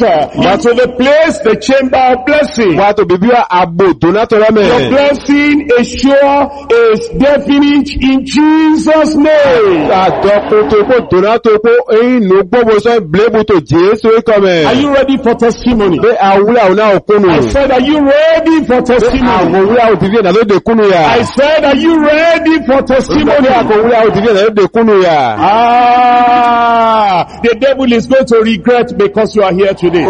into the place, the chamber of blessing. Wato bibiwa abo donatorame. Your blessing is sure, is definite in Jesus' name. Adokotopo donatopo no bobo so blebu to Jesu ikome. Are you ready for testimony? Be awula una okunu. I said, are you ready for testimony? Awula otivie na lo de kunu ya. I said, are you ready for testimony? Awula otivie na lo de kunu ya. The devil is going to regret because you are here today.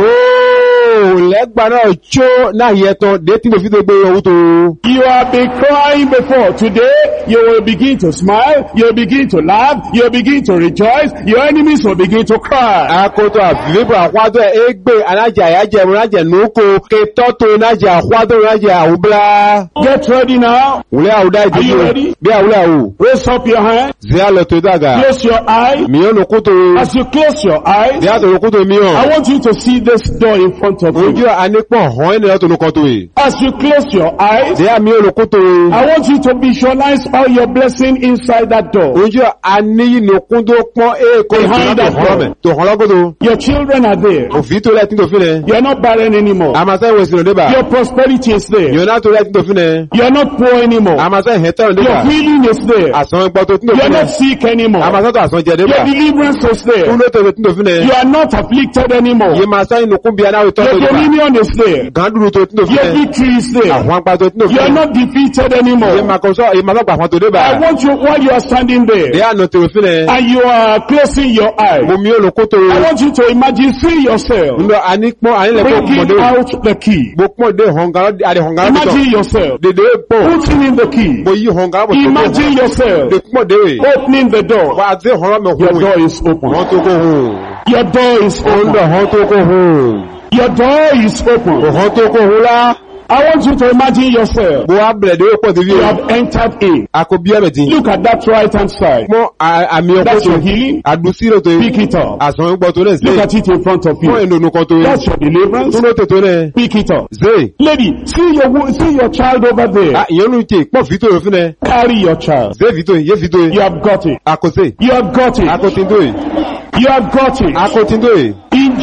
Legba na ocho na yeto de ti mo fi de gbe owo to. You have been crying before. Today, you will begin to smile, you will begin to laugh, you will begin to rejoice, your enemies will begin to cry. Akoto avibo akwado egbe anaja yaje munaje nuko ke toto naja akwado naja ubla. Get ready now. Ule auda Are you ready? Be awula u. Raise up your hand. Zia lo to daga. Close your eye. Miyo no kuto. As you close your eyes, Zia to kuto miyo. I want you to see this door in front of you. Ojo anipo ho ene to no kuto e. As you close your eyes, Zia miyo no kuto. I want you to visualize all your blessing inside that door. Ojo ani no kundo pon e ko Behind that door. to hologodo. Your children are there. Ofito le tin to fine. You are not barren anymore. Amasa we sino deba. Your prosperity is there. Yo na to le tin to fine. You are not poor anymore. Amasa hetan Your deba. healing is there. Asan gbo to tin to You are fine. not sick anymore. Amasa to asan je Your deba. deliverance is there. Uno to le tin to fine. You are not afflicted anymore. Ye masa inu kumbi ana we to Your deba. dominion is there. Ganduru to tin to Your fine. victory is there. Àwọn agbato tin to You are fine. not defeated Ye anymore. makoso ye malogba fon to I deba. want you, while you are standing there, De ano to fine. and you are closing your eyes, Mo mi olokoto. I want you to imagine, see yourself Ndo anipon ani le ko bringing mode. out the key. Bo pon de hongara ade hongara to. Imagine yourself De pon. putting in the key. Bo yi hongara bo. Imagine yourself De pon de we. opening the door. Wa de hongara me Your ho. door is open. Wọ́n tó kó hùn. Your door is Ondo open. wọ́n tó kó hùn. Your door is open. Wọ́n tó kó hùn lá. I want you to imagine yourself. Bo wa bẹ̀rẹ̀ de pọ̀ ti fi. You have entered in. Ako bí ẹ̀bẹ̀ tí. Look at that right hand side. Mo àmì That's ọkọ̀ your tó. healing. Àdùsírò tó. Pick it up. Àsàn gbọ́ tó lẹ̀ Look sí. at it in front of Mo you. ẹnu kan tó. That's your deliverance. Túnú tètò rẹ̀. Pick it up. Zé. Lady, see your child over there. Ìyẹn ló ti pọ̀ fìtò rẹ̀ fún ẹ. Carry your child. Zé fìtò yé fìtò yé. You have got it. Àkọsí. You have got it. Àkọsíndó yìí. You have got it. Àkọsíndó yìí. In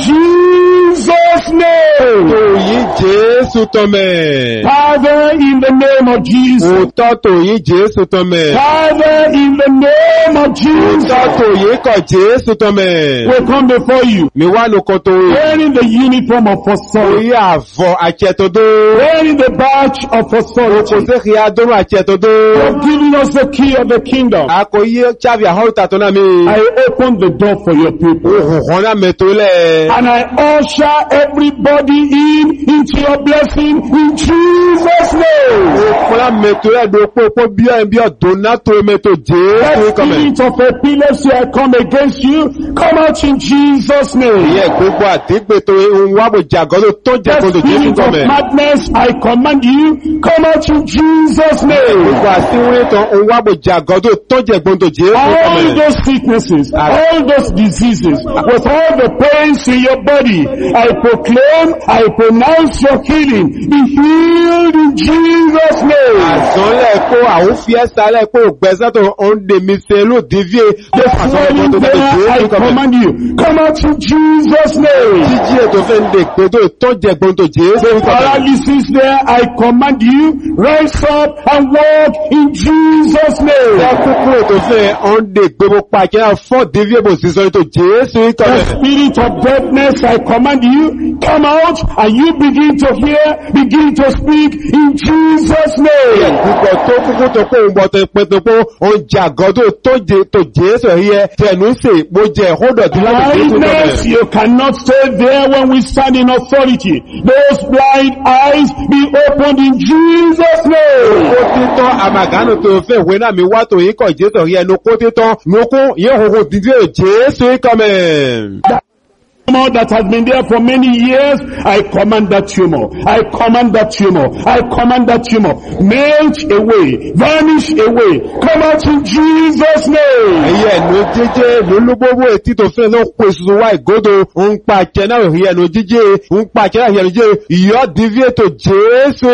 Jesus' name. Tòyí Jésù tọ́mẹ̀. Father, in the name of Jesus. Òótọ́ tòyí Jésù tọ́mẹ̀. Father, in the name of Jesus. Òótọ́ tòyí kọ̀ Jésù tọ́mẹ̀. We come before you. Mi wá lóko tó yìí. Wearing the uniform of authority. Orí àvọ̀ àjẹtọ̀dọ́. Wearing the badge of Kò authority. sí kí a dọ́rọ̀ àjẹtọ̀dọ́. You have given us the key of the kingdom. Àkòyí Chábì àhọ́rùtà tó náà mi. I open the door for your people. Òhùn náà mẹ́tò lẹ̀. And I usher everybody into your blessing in Jesus' name. Òhùn náà mẹ́tò lẹ̀ dò pópó bí ọ̀dọ́ náà tó mẹ́tò Jésù That kọ̀mẹ̀. spirit of epilepsy I come against you, come out in Jesus' name. Ìyẹ́ gbogbo àdégbètò ohun wá bò jàgọ́dọ̀ tó jẹ́ That kóńtò Jésù spirit of kọ̀mẹ̀. madness I command you, come out in Jesus' name. Gbogbo àsíwúrí tán ohun wá bò jàgọ́dọ̀ tó jẹ́ kóńtò Jésù All kọ̀mẹ̀. those sicknesses, all those diseases, with all the pains in your body, I proclaim, I pronounce your healing. Be healed in Jesus' name. Àsánlẹ̀ kó àwọn fi ẹ́sà lẹ̀ kó gbẹ̀sátò ọ̀ndè mi fẹ́ ló dìvíé ló The fàṣọ swelling ọ̀pọ̀ tó there, tẹ̀lé I Jésù kọ̀mẹ̀. command you, come out in Jesus' name. Jíjí ètò fẹ́ ń dè gbódò tó jẹ́ gbóńtò Jésù kọ̀mẹ̀. Paralysis there, I command you, rise up and walk in Jesus' name. Kúkú ètò fẹ́ ọ̀ndè gbogbo pàkẹ́ fọ́ dìvíé bò sísọ ètò Jésù The kọ̀mẹ̀. spirit of deafness, I command you, come out and you begin to hear, begin to speak in Jesus' name. Gbogbo tó kúkú tó kó ń bọ̀ tó pẹ́ tó kó ọjà gọ́dọ̀ tó Jésù yẹ tẹ̀nú sè mo jẹ́ ọ̀dọ̀ tí láti Jésù Blindness, kọ̀mẹ̀. you cannot stay there when we stand in authority. Those blind eyes be opened in Jesus' name. Kó títọ́ àmàgánù tó fẹ́ ìwé náà mi wá tó yí kọ̀ Jésù yẹ ló kó títọ́ ló kó yẹ òhun dídí Jésù kọ̀mẹ̀. Tumor that has been there for many years, I command that tumor. I command that tumor. I command that tumor. Melt away. Vanish away. Come out in Jesus' name. Ẹyẹ ẹnu jíjẹ́ lólúgbówó etí tó fẹ́ ló kó ìṣòro wá ìgódò ń pa àjẹ́ náà rí ẹnu jíjẹ́ ń pa àjẹ́ náà rí ẹnu jíjẹ́ ìyọ́ dìví ètò Jésù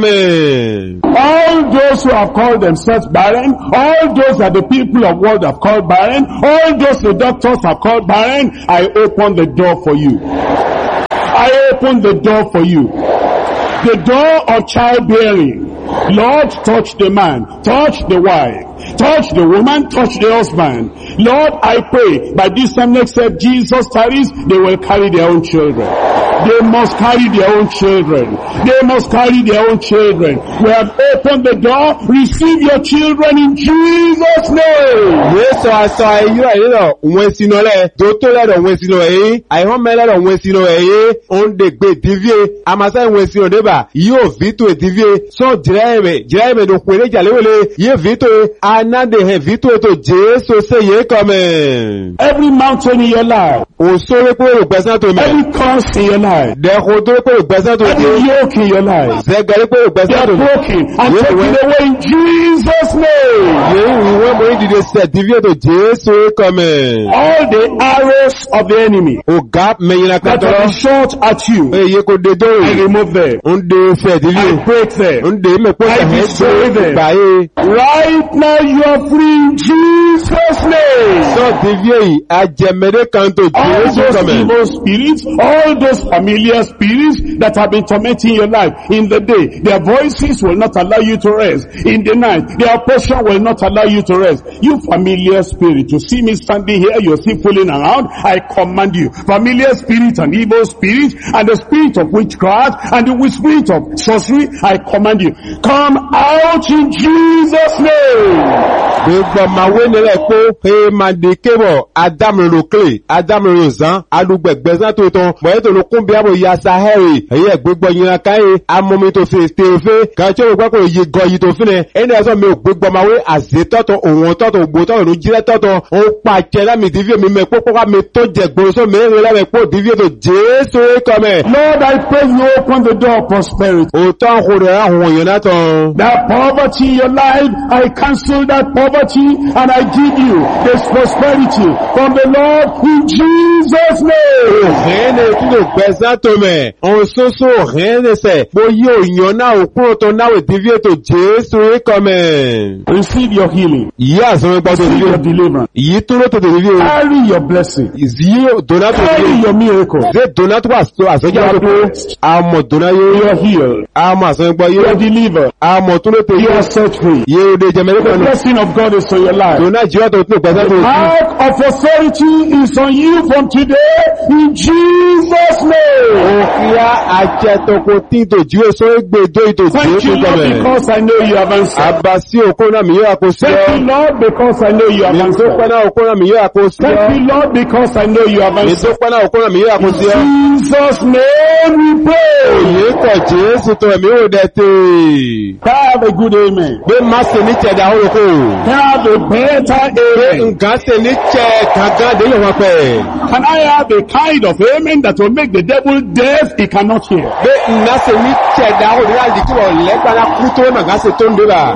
kọ̀mẹ̀. All those who have called themselves barren, all those that the people of world have called barren, all those the doctors have called barren, I open the door for you. open the door for you. The door of childbearing. Lord, touch the man, touch the wife, touch the woman, touch the husband. Lord, I pray by this time next step, Jesus tarries, they will carry their own children. They must carry their own children. They must carry their own children. We have opened the door. Receive your children in Jesus' name. Yesu aso ayiro ayiro unwesinole dotole do unwesino eyi ayhomele do unwesino eyi onde gbe divie amasa unwesino deba yo vito divie so jireme do kwere jalewele ye vito anade he vito to Jesu se ye come. Every mountain in your life, O sore pe o gbesan to me. every curse in your life, De ko to pe o gbesan to every me. yoke in your life, Ze gare pe o they gbesan are to me. broken and Yes, taken well. away in Jesus' name. Ye iwe mo dide se divie to Jesu come. All the arrows of the enemy O gap me yina that have katoro. been shot at you, Ye ko de do. I remove them. Onde se divie. I break them. Onde me po I se destroy them. baye. Right now you are free in Jesus' name. So divie ajemede kan to All Jesu those come. evil spirits, all those familiar spirits that have been tormenting your life in the day, their voices will not allow you to rest. In the night, their oppression will not allow you to rest. You familiar spirit, you see me standing here, you're still fooling around, I command you. Familiar spirit and evil spirit and the spirit of witchcraft and the spirit of sorcery, I command you. Come out in Jesus' name. Gbogbo mawe nile po he mandikebo adamro kle adamro zan alugbegbesan to ton mo to lo kun bi abo ya saheri eye gbogbo yin kan amomi to fe tefe kan che gbogbo ko ye goyi to fine eni aso mi o gbogbo mawe azetoto ohun toto gbo to lo jire toto o pa che la mi divie mi me popo ka mi to je gboro so me re la me po divie to Jesu come. Lord, I pray you open the door of prosperity. O ton ho re ahun yin na ton. That poverty in your life, I cancel that poverty and I give you this prosperity from the Lord in Jesus' name. Rien ne tu gbẹ̀sán tó mẹ̀. On soso rien ne sẹ̀. Bóyá òyìn náà òkúrò tó náà divie tó Jésù kọ́mẹ̀. Receive your healing. Yí àsán gbọ́ tó Receive your divie. deliverance. Yí tó ló tó divie. Carry your blessing. Yí dona tó Carry divie. your miracle. Zé dona tó àsọjá You are tó tó. blessed. Àmọ̀ dona You yé. are healed. Àmọ̀ àsán gbọ́ You are yé. delivered. Àmọ̀ tó ló tó You yé. are set free. Yé o de jẹmẹ́lẹ́ The kan. blessing of God is on your life. Dona jíwá tó tó gbẹ̀sán tó tó. Mark of authority is on you from today in Jesus' name. Òkìá àjẹtọ̀kọ̀ tí tó jíwé sọ gbé dó ìtò Thank you, Jésù Lord, kọ́mẹ̀. because I know you have answered. Àbàsí òkú náà mi yóò àkóso. Thank you, Lord, because I know you have answered. Ìdókòná òkúnà mi yóò àkóso. Thank you, Lord, because I know you have answered. Ìdókòná òkúnà mi yóò àkóso. Jesus' name we pray. Òye kọ̀ Jésù tó ẹ̀mí ò dẹ̀ tè. Have a good amen. Gbé má ṣe ní tẹ̀dá òrùkù. Have a better amen. Nǹkan ṣe ní tẹ̀ kankan dé yóò wọ́n pẹ̀. Can I have a kind of amen that will make the devil deaf? He cannot hear. Gbé nǹkan ṣe ní tẹ̀dá òrùkù láti kí wọ́n lẹ́gbàá kú tó màgá ṣe tó ń dé bá.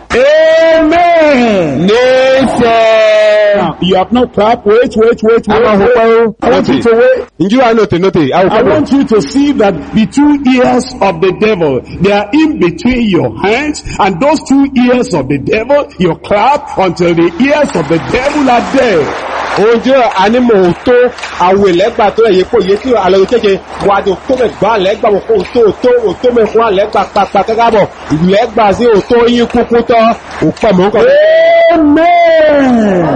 Amen. Ní ṣe. Now, you have not clapped. Wait. Àwọn òkú I want you to wait. Ǹjú wa nòtè. I want you to see that the two ears of the devil, they are in between your hands, and those two ears of the devil, you clap until the ears of the devil are dead. Oúnjẹ ànímọ̀ tó àwọn ìlẹ́gbà tó ẹ̀yẹ kó yé tí àlọ́ kéèké wà tó tó mẹ́ gbá lẹ́gbà wọ́n kó tó mẹ́ fún àlẹ́gbà pàpà kẹ́kàbọ̀ ìlẹ́gbà sí òtó yín kúkú tọ́ òpamọ́ kan. Amen.